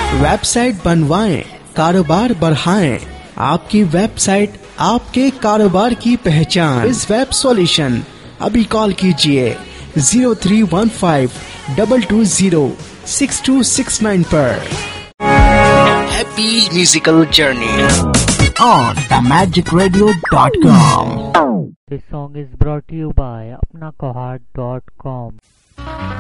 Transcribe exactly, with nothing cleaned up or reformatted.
Website बनवाएं, कारोबार बढ़ाएं। आपकी वेबसाइट आपके कारोबार की पहचान। इस वेब सॉल्यूशन अभी कॉल कीजिए zero three one five double two zero six to six nine पर। Happy musical journey on the magic radio dot com. This song is brought to you by apna kohad dot com.